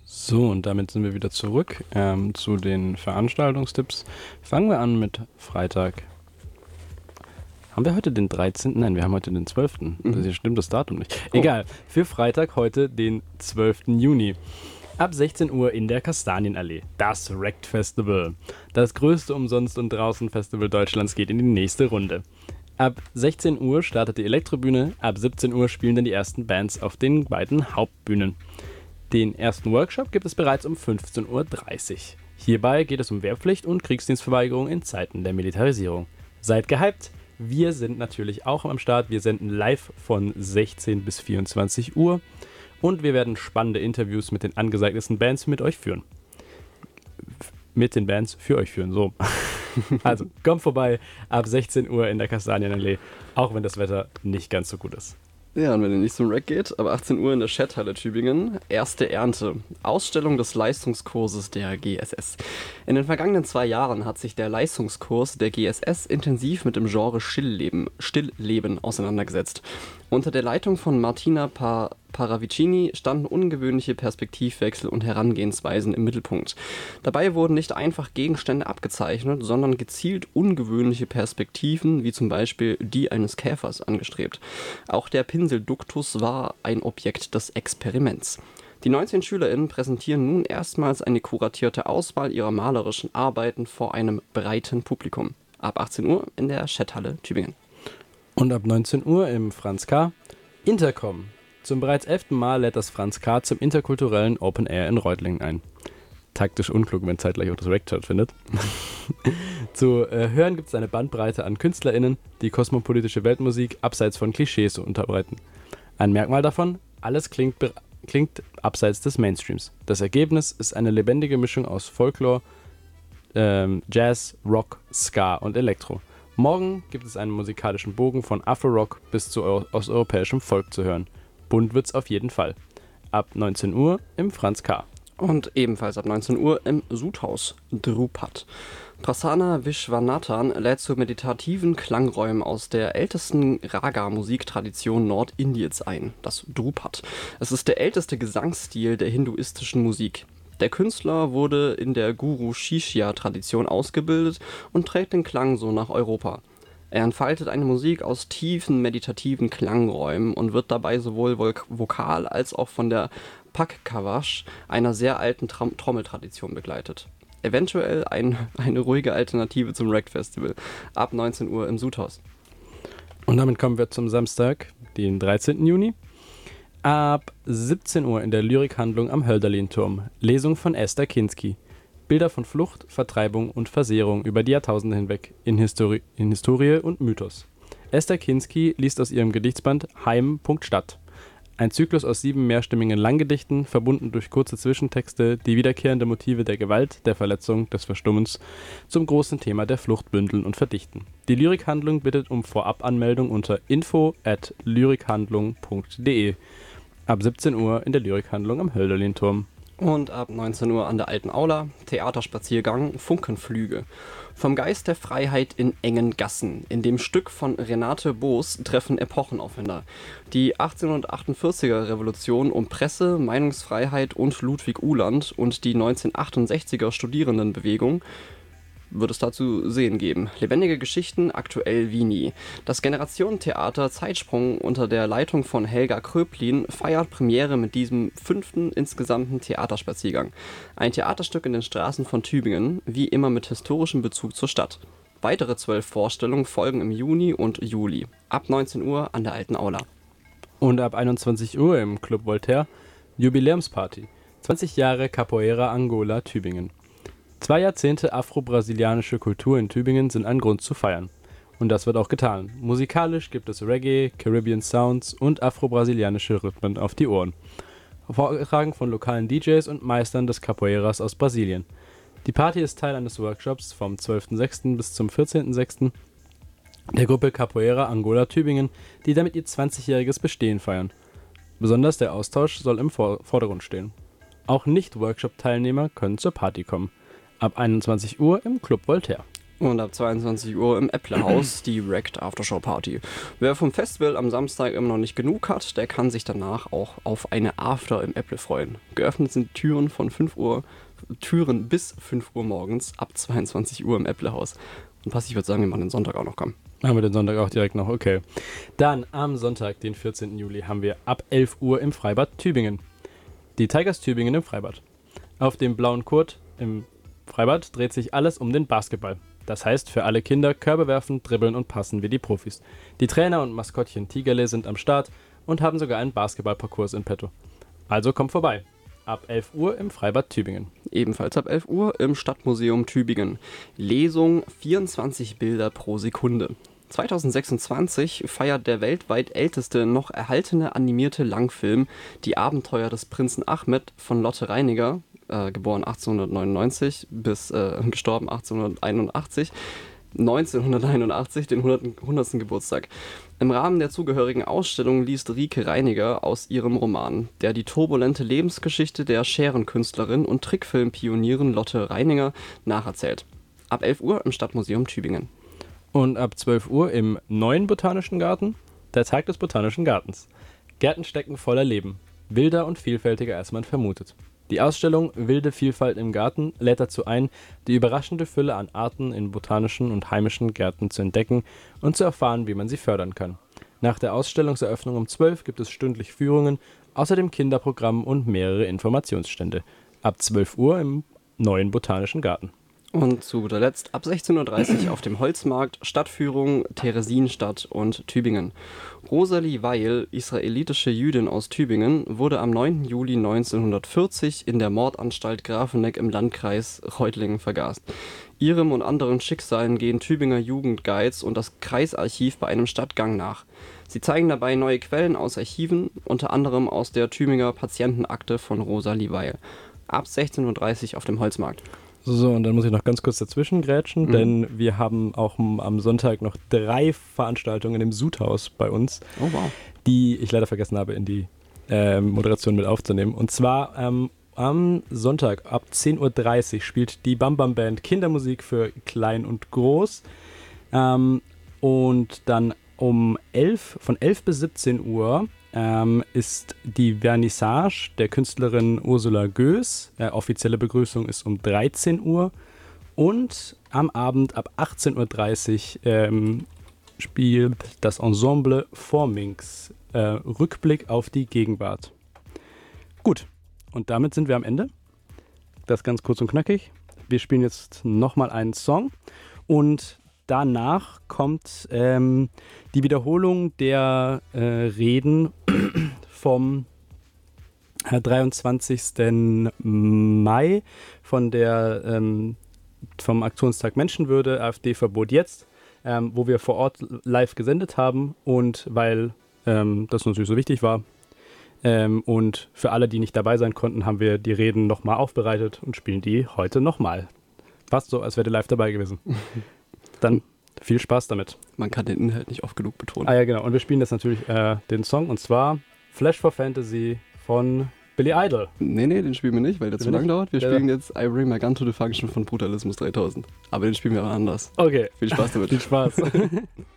So, und damit sind wir wieder zurück zu den Veranstaltungstipps. Fangen wir an mit Freitag. Haben wir heute den 13.? Nein, wir haben heute den 12. Das stimmt das Datum nicht. Egal, für Freitag heute den 12. Juni. Ab 16 Uhr in der Kastanienallee. Das Rekt Festival. Das größte Umsonst- und Draußen-Festival Deutschlands geht in die nächste Runde. Ab 16 Uhr startet die Elektrobühne. Ab 17 Uhr spielen dann die ersten Bands auf den beiden Hauptbühnen. Den ersten Workshop gibt es bereits um 15.30 Uhr. Hierbei geht es um Wehrpflicht und Kriegsdienstverweigerung in Zeiten der Militarisierung. Seid gehypt! Wir sind natürlich auch am Start. Wir senden live von 16 bis 24 Uhr und wir werden spannende Interviews mit den angesagtesten Bands mit euch führen. Mit den Bands für euch führen, so. Also, kommt vorbei ab 16 Uhr in der Kastanienallee, auch wenn das Wetter nicht ganz so gut ist. Ja, und wenn ihr nicht zum Rack geht, ab 18 Uhr in der Chathalle Tübingen, erste Ernte. Ausstellung des Leistungskurses der GSS. In den vergangenen 2 Jahren hat sich der Leistungskurs der GSS intensiv mit dem Genre Stillleben auseinandergesetzt. Unter der Leitung von Martina Paravicini standen ungewöhnliche Perspektivwechsel und Herangehensweisen im Mittelpunkt. Dabei wurden nicht einfach Gegenstände abgezeichnet, sondern gezielt ungewöhnliche Perspektiven, wie zum Beispiel die eines Käfers, angestrebt. Auch der Pinselduktus war ein Objekt des Experiments. Die 19 SchülerInnen präsentieren nun erstmals eine kuratierte Auswahl ihrer malerischen Arbeiten vor einem breiten Publikum. Ab 18 Uhr in der Chathalle Tübingen. Und ab 19 Uhr im Franz K. Intercom. Zum bereits 11. Mal lädt das Franz K. zum interkulturellen Open Air in Reutlingen ein. Taktisch unklug, wenn zeitgleich auch das Rekt stattfindet. Zu hören gibt es eine Bandbreite an KünstlerInnen, die kosmopolitische Weltmusik abseits von Klischees unterbreiten. Ein Merkmal davon: alles klingt abseits des Mainstreams. Das Ergebnis ist eine lebendige Mischung aus Folklore, Jazz, Rock, Ska und Elektro. Morgen gibt es einen musikalischen Bogen von Afro-Rock bis zu osteuropäischem Folk zu hören. Bunt wird's auf jeden Fall. Ab 19 Uhr im Franz K. Und ebenfalls ab 19 Uhr im Sudhaus Drupat. Prasanna Vishwanathan lädt zu meditativen Klangräumen aus der ältesten Raga-Musiktradition Nordindiens ein, das Drupat. Es ist der älteste Gesangsstil der hinduistischen Musik. Der Künstler wurde in der Guru-Shishya-Tradition ausgebildet und trägt den Klang so nach Europa. Er entfaltet eine Musik aus tiefen, meditativen Klangräumen und wird dabei sowohl vokal als auch von der Pakkavash, einer sehr alten Trommeltradition, begleitet. Eventuell eine ruhige Alternative zum Rekt Festival. Ab 19 Uhr im Sudhaus. Und damit kommen wir zum Samstag, den 13. Juni. Ab 17 Uhr in der Lyrikhandlung am Hölderlin-Turm. Lesung von Esther Kinski. Bilder von Flucht, Vertreibung und Versehrung über die Jahrtausende hinweg in Historie und Mythos. Esther Kinski liest aus ihrem Gedichtsband Heim.Stadt. Ein Zyklus aus 7 mehrstimmigen Langgedichten, verbunden durch kurze Zwischentexte, die wiederkehrende Motive der Gewalt, der Verletzung, des Verstummens zum großen Thema der Flucht bündeln und verdichten. Die Lyrikhandlung bittet um Vorabanmeldung unter info@lyrikhandlung.de. Ab 17 Uhr in der Lyrikhandlung am Hölderlin-Turm. Und ab 19 Uhr an der Alten Aula, Theaterspaziergang Funkenflüge. Vom Geist der Freiheit in engen Gassen. In dem Stück von Renate Boos treffen Epochen aufeinander. Die 1848er Revolution um Presse, Meinungsfreiheit und Ludwig Uhland und die 1968er Studierendenbewegung wird es dazu sehen geben. Lebendige Geschichten, aktuell wie nie. Das Generationentheater Zeitsprung unter der Leitung von Helga Kröplin feiert Premiere mit diesem 5. insgesamten Theaterspaziergang. Ein Theaterstück in den Straßen von Tübingen, wie immer mit historischem Bezug zur Stadt. Weitere 12 Vorstellungen folgen im Juni und Juli. Ab 19 Uhr an der Alten Aula. Und ab 21 Uhr im Club Voltaire Jubiläumsparty. 20 Jahre Capoeira Angola Tübingen. 2 Jahrzehnte afro-brasilianische Kultur in Tübingen sind ein Grund zu feiern. Und das wird auch getan. Musikalisch gibt es Reggae, Caribbean Sounds und afro-brasilianische Rhythmen auf die Ohren. Vorgetragen von lokalen DJs und Meistern des Capoeiras aus Brasilien. Die Party ist Teil eines Workshops vom 12.06. bis zum 14.06. der Gruppe Capoeira Angola Tübingen, die damit ihr 20-jähriges Bestehen feiern. Besonders der Austausch soll im Vordergrund stehen. Auch Nicht-Workshop-Teilnehmer können zur Party kommen. Ab 21 Uhr im Club Voltaire. Und ab 22 Uhr im Äpplehaus die Wrecked Aftershow Party. Wer vom Festival am Samstag immer noch nicht genug hat, der kann sich danach auch auf eine After im Äpple freuen. Geöffnet sind Türen bis 5 Uhr morgens ab 22 Uhr im Äpplehaus. Und Passi, ich würde sagen, wir machen den Sonntag auch noch kommen. Haben wir den Sonntag auch direkt noch, okay. Dann am Sonntag, den 14. Juli, haben wir ab 11 Uhr im Freibad Tübingen. Die Tigers Tübingen im Freibad. Auf dem blauen Kurt im Freibad dreht sich alles um den Basketball. Das heißt, für alle Kinder Körbe werfen, dribbeln und passen wie die Profis. Die Trainer und Maskottchen Tigerle sind am Start und haben sogar einen Basketballparcours in petto. Also kommt vorbei. Ab 11 Uhr im Freibad Tübingen. Ebenfalls ab 11 Uhr im Stadtmuseum Tübingen. Lesung 24 Bilder pro Sekunde. 2026 feiert der weltweit älteste noch erhaltene animierte Langfilm Die Abenteuer des Prinzen Ahmed von Lotte Reiniger, geboren 1899 bis gestorben 1981, den 100. Geburtstag. Im Rahmen der zugehörigen Ausstellung liest Rike Reiniger aus ihrem Roman, der die turbulente Lebensgeschichte der Scherenkünstlerin und Trickfilmpionierin Lotte Reiniger nacherzählt. Ab 11 Uhr im Stadtmuseum Tübingen. Und ab 12 Uhr im neuen Botanischen Garten, der Tag des Botanischen Gartens. Gärten stecken voller Leben, wilder und vielfältiger als man vermutet. Die Ausstellung Wilde Vielfalt im Garten lädt dazu ein, die überraschende Fülle an Arten in botanischen und heimischen Gärten zu entdecken und zu erfahren, wie man sie fördern kann. Nach der Ausstellungseröffnung um 12 gibt es stündlich Führungen, außerdem Kinderprogramm und mehrere Informationsstände. Ab 12 Uhr im neuen Botanischen Garten. Und zu guter Letzt ab 16.30 Uhr auf dem Holzmarkt Stadtführung Theresienstadt und Tübingen. Rosalie Weil, israelitische Jüdin aus Tübingen, wurde am 9. Juli 1940 in der Mordanstalt Grafeneck im Landkreis Reutlingen vergast. Ihrem und anderen Schicksalen gehen Tübinger Jugendguides und das Kreisarchiv bei einem Stadtgang nach. Sie zeigen dabei neue Quellen aus Archiven, unter anderem aus der Tübinger Patientenakte von Rosalie Weil. Ab 16.30 Uhr auf dem Holzmarkt. So, und dann muss ich noch ganz kurz dazwischen grätschen, denn wir haben auch am Sonntag noch 3 Veranstaltungen im Sudhaus bei uns, die ich leider vergessen habe, in die Moderation mit aufzunehmen. Und zwar am Sonntag ab 10.30 Uhr spielt die Bam Bam Band Kindermusik für Klein und Groß. Und dann von 11 bis 17 Uhr ist die Vernissage der Künstlerin Ursula Göß. Offizielle Begrüßung ist um 13 Uhr. Und am Abend ab 18.30 Uhr spielt das Ensemble Forminx Rückblick auf die Gegenwart. Gut, und damit sind wir am Ende. Das ganz kurz und knackig. Wir spielen jetzt nochmal einen Song und danach kommt die Wiederholung der Reden vom 23. Mai vom Aktionstag Menschenwürde, AfD-Verbot jetzt, wo wir vor Ort live gesendet haben und weil das natürlich so wichtig war und für alle, die nicht dabei sein konnten, haben wir die Reden nochmal aufbereitet und spielen die heute nochmal. Fast so, als wäre ihr live dabei gewesen. Dann viel Spaß damit. Man kann den Inhalt nicht oft genug betonen. Ah ja, genau. Und wir spielen jetzt natürlich den Song, und zwar Flash for Fantasy von Billy Idol. Nee, den spielen wir nicht, weil der zu lang dauert. Wir spielen jetzt I Bring My Gun to the Function von Brutalismus 3000. Aber den spielen wir auch anders. Okay. Viel Spaß damit. Viel Spaß.